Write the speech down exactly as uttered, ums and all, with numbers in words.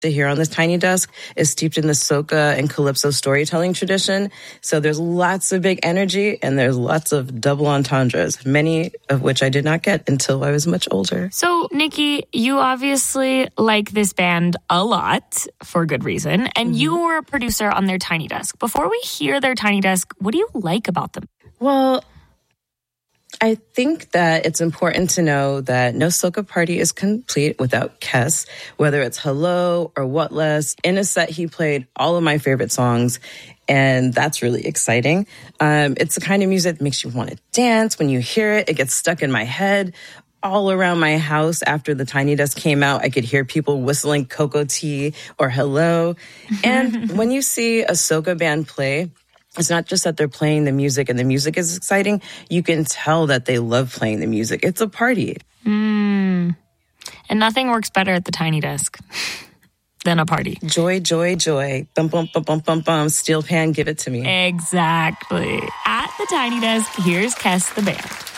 to hear on this tiny desk is steeped in the soca and calypso storytelling tradition. So there's lots of big energy and there's lots of double entendres, many of which I did not get until I was much older. So, Nikki, you obviously like this band a lot for good reason, and mm-hmm. you were a producer on their tiny desk. Before we hear their tiny desk, what do you like about them? Well, I think that it's important to know that no soca party is complete without Kes, whether it's Hello or What Less. In a set, he played all of my favorite songs, and that's really exciting. Um, it's the kind of music that makes you want to dance. When you hear it, it gets stuck in my head. All around my house after the Tiny Desk came out, I could hear people whistling Cocoa Tea or Hello. And when you see a soca band play, it's not just that they're playing the music and the music is exciting. You can tell that they love playing the music. It's a party. Mm. And nothing works better at the Tiny Desk than a party. Joy, joy, joy. Bum, bum, bum, bum, bum, bum. Steel pan, give it to me. Exactly. At the Tiny Desk, here's Kes the band.